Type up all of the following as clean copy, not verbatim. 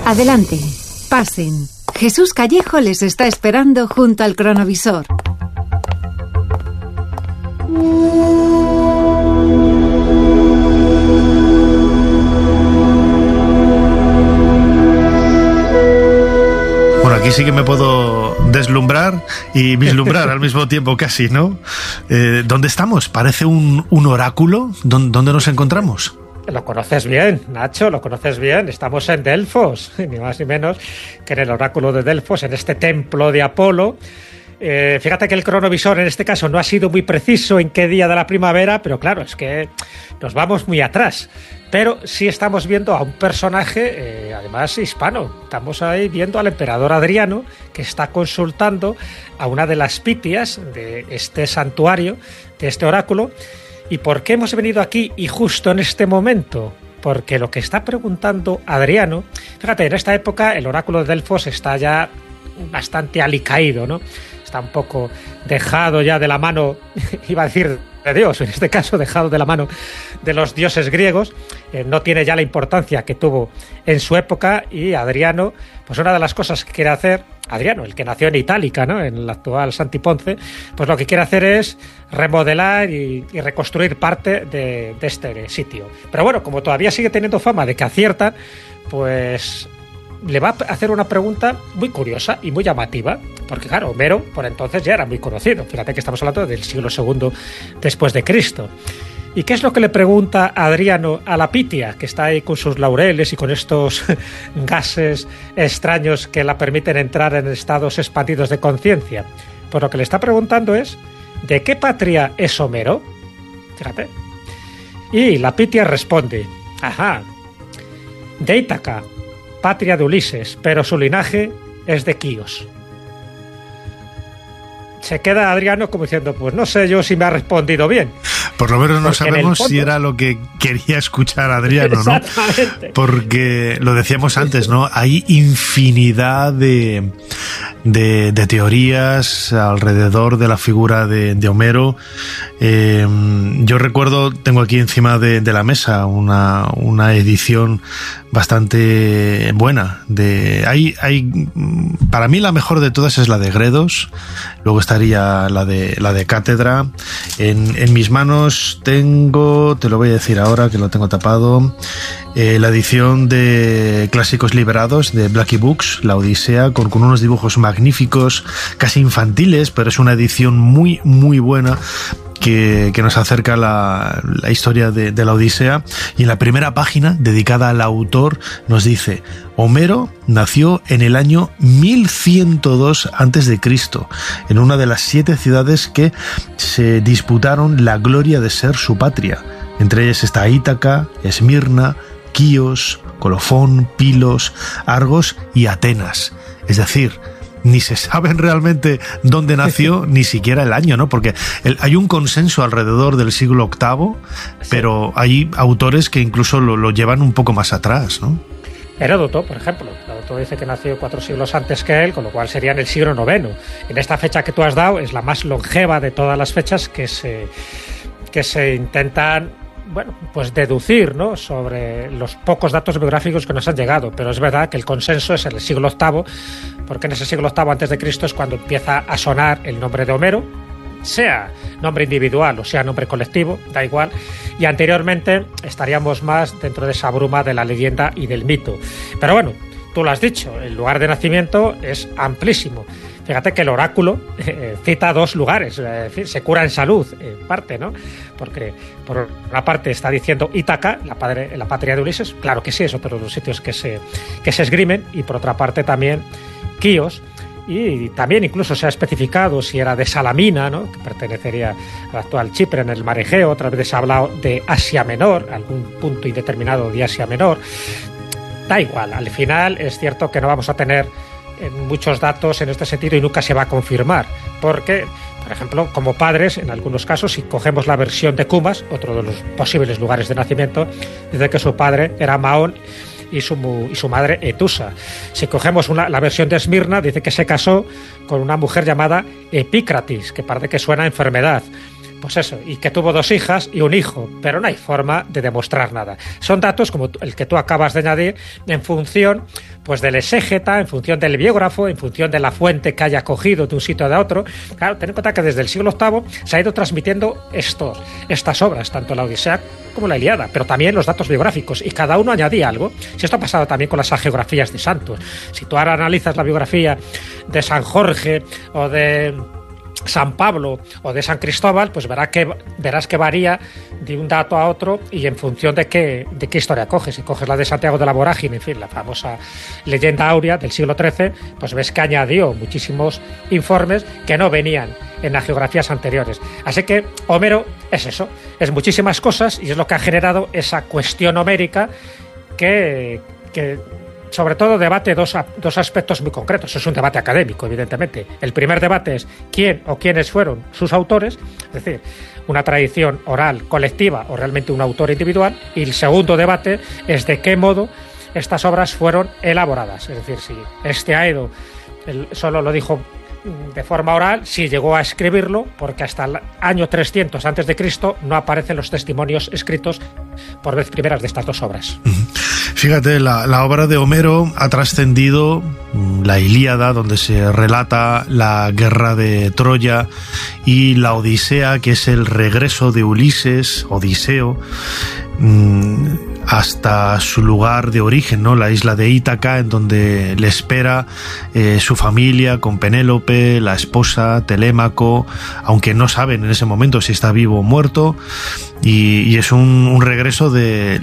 Adelante, pasen. Jesús Callejo les está esperando junto al cronovisor. Bueno, aquí sí que me puedo deslumbrar y vislumbrar al mismo tiempo casi, ¿no? ¿Dónde estamos? Parece un oráculo. ¿Dónde nos encontramos? Lo conoces bien, Nacho, lo conoces bien. Estamos en Delfos, ni más ni menos que en el oráculo de Delfos, en este templo de Apolo. Fíjate que el cronovisor en este caso no ha sido muy preciso en qué día de la primavera, pero claro, es que nos vamos muy atrás. Pero sí estamos viendo a un personaje, además hispano. Estamos ahí viendo al emperador Adriano, que está consultando a una de las pitias de este santuario, de este oráculo. ¿Y por qué hemos venido aquí y justo en este momento? Porque lo que está preguntando Adriano, fíjate, en esta época el oráculo de Delfos está ya bastante alicaído, ¿no? Está un poco dejado ya de la mano, iba a decir de Dios, en este caso dejado de la mano de los dioses griegos, no tiene ya la importancia que tuvo en su época, y Adriano, pues una de las cosas que quiere hacer, Adriano, el que nació en Itálica, ¿no?, en el actual Santi Ponce, pues lo que quiere hacer es remodelar y reconstruir parte de este sitio. Pero bueno, como todavía sigue teniendo fama de que acierta, pues le va a hacer una pregunta muy curiosa y muy llamativa, porque claro, Homero por entonces ya era muy conocido. Fíjate que estamos hablando del siglo II después de Cristo. ¿Y qué es lo que le pregunta Adriano a la Pitia, que está ahí con sus laureles y con estos gases extraños que la permiten entrar en estados expandidos de conciencia? Pues lo que le está preguntando es: ¿de qué patria es Homero? Fíjate. Y la Pitia responde: de Ítaca, patria de Ulises, pero su linaje es de Quíos. Se queda Adriano como diciendo, pues no sé yo si me ha respondido bien. Por lo menos no sabemos fondo, si era lo que quería escuchar Adriano, ¿no? Exactamente. Porque lo decíamos antes, ¿no? Hay infinidad de teorías alrededor de la figura de Homero. Yo recuerdo, tengo aquí encima de la mesa una edición bastante buena. Para mí la mejor de todas es la de Gredos. Luego estaría la de Cátedra. En mis manos tengo, te lo voy a decir ahora que lo tengo tapado, la edición de Clásicos Liberados de Blackie Books, La Odisea, con unos dibujos magníficos, casi infantiles, pero es una edición muy, muy buena que nos acerca la historia de la Odisea. Y en la primera página, dedicada al autor, nos dice: Homero nació en el año 1102 a.C., en una de las 7 ciudades que se disputaron la gloria de ser su patria. Entre ellas está Ítaca, Esmirna, Quíos, Colofón, Pilos, Argos y Atenas. Es decir, ni se saben realmente dónde nació, ni siquiera el año, ¿no? Porque hay un consenso alrededor del siglo VIII, pero hay autores que incluso lo llevan un poco más atrás, ¿no? Heródoto, por ejemplo. Heródoto dice que nació 4 siglos antes que él, con lo cual sería en el siglo IX. En esta fecha que tú has dado es la más longeva de todas las fechas que se intentan, bueno, pues deducir, ¿no?, sobre los pocos datos biográficos que nos han llegado. Pero es verdad que el consenso es en el siglo VIII, porque en ese siglo VIII antes de Cristo es cuando empieza a sonar el nombre de Homero, sea nombre individual o sea nombre colectivo, da igual, y anteriormente estaríamos más dentro de esa bruma de la leyenda y del mito. Pero bueno, tú lo has dicho, el lugar de nacimiento es amplísimo. Fíjate que el oráculo cita 2 lugares, se cura en salud, en parte, ¿no? Porque por una parte está diciendo Ítaca, la patria de Ulises, claro que sí, es otro de los sitios que se esgrimen, y por otra parte también Quíos, y también incluso se ha especificado si era de Salamina, ¿no?, que pertenecería al actual Chipre, en el Mar Egeo. Otras veces se ha hablado de Asia Menor, algún punto indeterminado de Asia Menor. Da igual, al final es cierto que no vamos a tener muchos datos en este sentido y nunca se va a confirmar, porque, por ejemplo, como padres, en algunos casos, si cogemos la versión de Cumas, otro de los posibles lugares de nacimiento, dice que su padre era Mahón y su madre Etusa. Si cogemos la versión de Esmirna, dice que se casó con una mujer llamada Epícratis, que parece que suena a enfermedad. pues eso, y que tuvo 2 hijas y un hijo, pero no hay forma de demostrar nada. Son datos como el que tú acabas de añadir en función pues del exégeta, en función del biógrafo, en función de la fuente que haya cogido de un sitio a otro. Claro, ten en cuenta que desde el siglo VIII se ha ido transmitiendo estas obras, tanto la Odisea como la Ilíada, pero también los datos biográficos, y cada uno añadía algo. Si esto ha pasado también con las hagiografías de santos. Si tú ahora analizas la biografía de San Jorge o de San Pablo o de San Cristóbal, pues verás que varía de un dato a otro y en función de qué historia coges. Si coges la de Santiago de la Vorágine, en fin, la famosa leyenda áurea del siglo XIII, pues ves que añadió muchísimos informes que no venían en las geografías anteriores. Así que Homero es eso, es muchísimas cosas, y es lo que ha generado esa cuestión homérica que sobre todo debate dos aspectos muy concretos. Es un debate académico, evidentemente. El primer debate es quién o quiénes fueron sus autores, es decir, una tradición oral colectiva o realmente un autor individual. Y el segundo debate es de qué modo estas obras fueron elaboradas. Es decir, si este Aedo solo lo dijo de forma oral, si llegó a escribirlo, porque hasta el año 300 a.C. no aparecen los testimonios escritos por vez primeras de estas 2 obras. Fíjate, la obra de Homero ha trascendido la Ilíada, donde se relata la guerra de Troya, y la Odisea, que es el regreso de Ulises, Odiseo, hasta su lugar de origen, ¿no? La isla de Ítaca, en donde le espera su familia con Penélope, la esposa, Telémaco, aunque no saben en ese momento si está vivo o muerto, y es un regreso de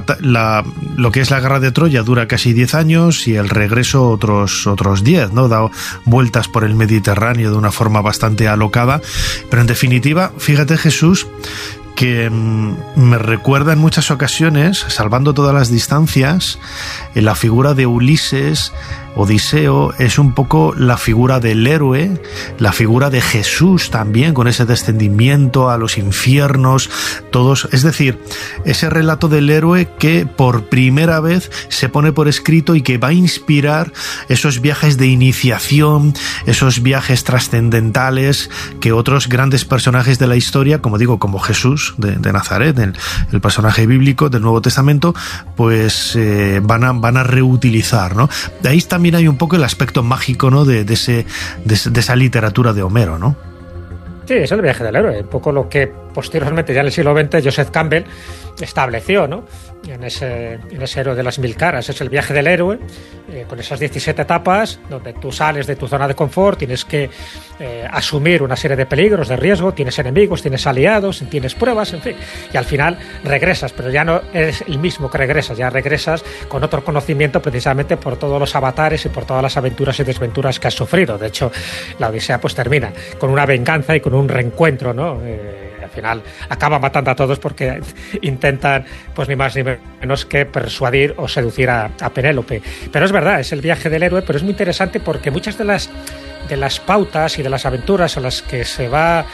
lo que es la guerra de Troya dura casi 10 años y el regreso otros 10, ¿no? Da vueltas por el Mediterráneo de una forma bastante alocada, pero en definitiva, fíjate, Jesús, que me recuerda en muchas ocasiones, salvando todas las distancias, en la figura de Ulises. Odiseo es un poco la figura del héroe, la figura de Jesús también, con ese descendimiento a los infiernos, todos, es decir, ese relato del héroe que por primera vez se pone por escrito y que va a inspirar esos viajes de iniciación, esos viajes trascendentales que otros grandes personajes de la historia, como digo, como Jesús de Nazaret, el personaje bíblico del Nuevo Testamento, pues van a reutilizar, ¿no? De ahí también hay un poco el aspecto mágico, ¿no? de esa literatura de Homero, ¿no? Sí, es el viaje del héroe, un poco lo que posteriormente, ya en el siglo XX, Joseph Campbell estableció, ¿no? En ese héroe de las 1000 caras. Es el viaje del héroe, con esas 17 etapas, donde tú sales de tu zona de confort, tienes que asumir una serie de peligros, de riesgo, tienes enemigos, tienes aliados, tienes pruebas, en fin, y al final regresas, pero ya no eres el mismo que regresas, ya regresas con otro conocimiento, precisamente por todos los avatares y por todas las aventuras y desventuras que has sufrido. De hecho, la Odisea pues termina con una venganza y con un reencuentro, ¿no? Al final acaba matando a todos porque intentan, pues ni más ni menos que persuadir o seducir a Penélope. Pero es verdad, es el viaje del héroe, pero es muy interesante porque muchas de las pautas y de las aventuras en las que se va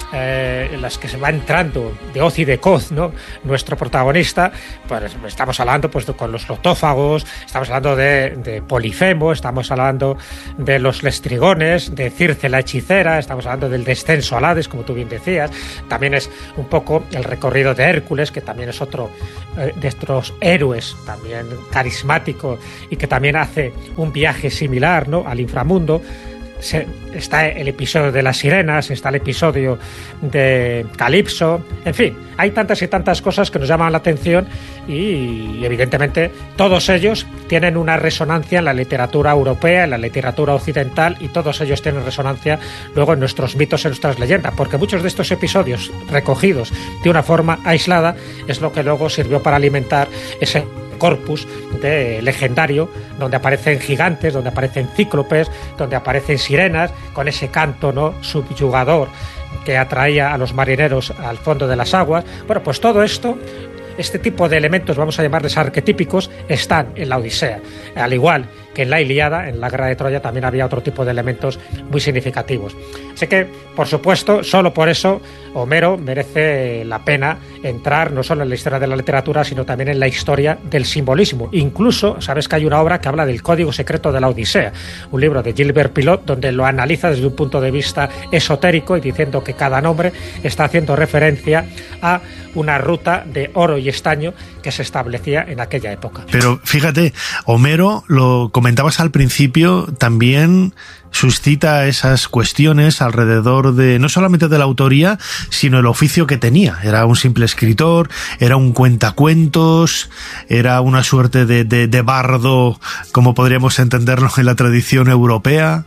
entrando de hoz y de coz, ¿no? Nuestro protagonista, pues estamos hablando pues con los lotófagos, estamos hablando de Polifemo, estamos hablando de los lestrigones, de Circe la hechicera, estamos hablando del descenso al Hades, como tú bien decías. También es un poco el recorrido de Hércules, que también es otro de estos héroes también carismático y que también hace un viaje similar, ¿no? Al inframundo. Está el episodio de las sirenas, está el episodio de Calipso, en fin, hay tantas y tantas cosas que nos llaman la atención y evidentemente todos ellos tienen una resonancia en la literatura europea, en la literatura occidental, y todos ellos tienen resonancia luego en nuestros mitos, en nuestras leyendas, porque muchos de estos episodios recogidos de una forma aislada es lo que luego sirvió para alimentar ese corpus de legendario, donde aparecen gigantes, donde aparecen cíclopes, donde aparecen sirenas, con ese canto, ¿no?, subyugador que atraía a los marineros al fondo de las aguas. Bueno, pues todo esto este tipo de elementos, vamos a llamarles arquetípicos, están en la Odisea. Al igual que en la Ilíada, en la Guerra de Troya, también había otro tipo de elementos muy significativos. Así que, por supuesto, solo por eso Homero merece la pena entrar no solo en la historia de la literatura, sino también en la historia del simbolismo. Incluso, sabes que hay una obra que habla del código secreto de la Odisea, un libro de Gilbert Pilot, donde lo analiza desde un punto de vista esotérico y diciendo que cada nombre está haciendo referencia a una ruta de oro y estaño que se establecía en aquella época. Pero fíjate, Homero, lo comentabas al principio, también suscita esas cuestiones alrededor de no solamente de la autoría, sino el oficio que tenía. Era un simple escritor, era un cuentacuentos, era una suerte de bardo, como podríamos entenderlo en la tradición europea.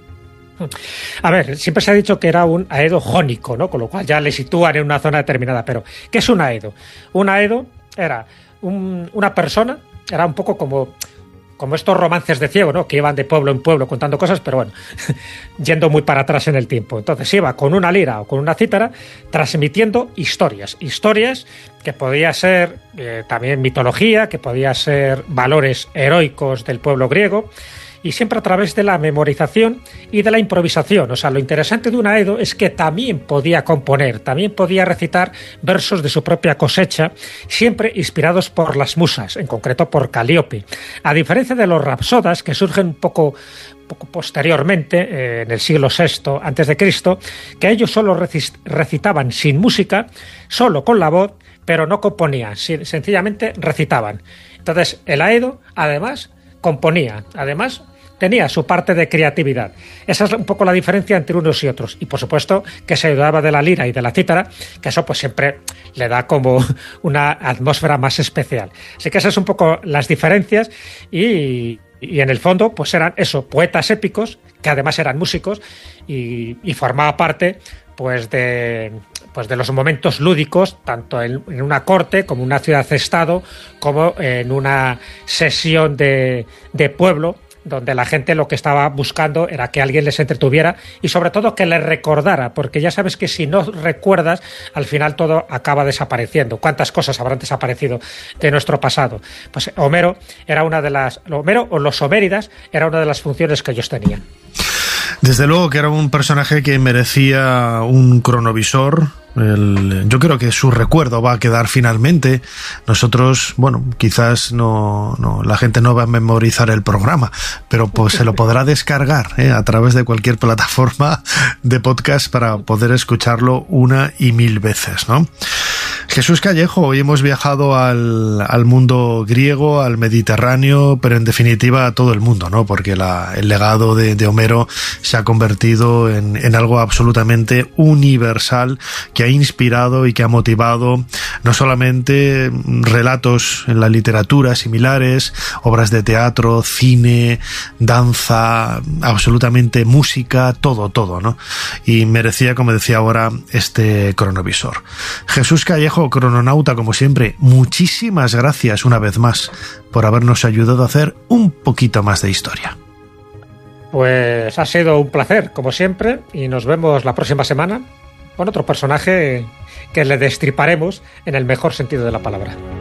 A ver, siempre se ha dicho que era un aedo jónico, ¿no? Con lo cual ya le sitúan en una zona determinada. Pero, ¿qué es un aedo? Un aedo era una persona, era un poco como estos romances de ciego, ¿no? Que iban de pueblo en pueblo contando cosas, pero bueno, yendo muy para atrás en el tiempo. Entonces iba con una lira o con una cítara transmitiendo historias que podía ser también mitología, que podía ser valores heroicos del pueblo griego, y siempre a través de la memorización y de la improvisación. O sea, lo interesante de un aedo es que también podía componer, también podía recitar versos de su propia cosecha, siempre inspirados por las musas, en concreto por Calíope. A diferencia de los rapsodas, que surgen un poco posteriormente, en el siglo VI antes de Cristo, que ellos solo recitaban sin música, solo con la voz, pero no componían, sencillamente recitaban. Entonces, el aedo, además, componía, además tenía su parte de creatividad. Esa es un poco la diferencia entre unos y otros. Y por supuesto que se ayudaba de la lira y de la cítara, que eso pues siempre le da como una atmósfera más especial. Así que esas son un poco las diferencias y en el fondo pues eran eso, poetas épicos, que además eran músicos y formaba parte pues de los momentos lúdicos, tanto en una corte como en una ciudad-estado, como en una sesión de pueblo, donde la gente lo que estaba buscando era que alguien les entretuviera y sobre todo que les recordara, porque ya sabes que si no recuerdas, al final todo acaba desapareciendo. ¿Cuántas cosas habrán desaparecido de nuestro pasado? Pues Homero o los homéridas era una de las funciones que ellos tenían. Desde luego que era un personaje que merecía un cronovisor. Yo creo que su recuerdo va a quedar finalmente. Nosotros, bueno, quizás la gente no va a memorizar el programa, pero pues se lo podrá descargar a través de cualquier plataforma de podcast para poder escucharlo una y mil veces, ¿no? Jesús Callejo, hoy hemos viajado al mundo griego, al Mediterráneo, pero en definitiva a todo el mundo, ¿no? Porque el legado de Homero se ha convertido en algo absolutamente universal, que ha inspirado y que ha motivado no solamente relatos en la literatura similares, obras de teatro, cine, danza, absolutamente música, todo, ¿no? Y merecía, como decía ahora, este cronovisor. Jesús Callejo, crononauta, como siempre, muchísimas gracias una vez más por habernos ayudado a hacer un poquito más de historia. Pues ha sido un placer, como siempre, y nos vemos la próxima semana con otro personaje que le destriparemos en el mejor sentido de la palabra.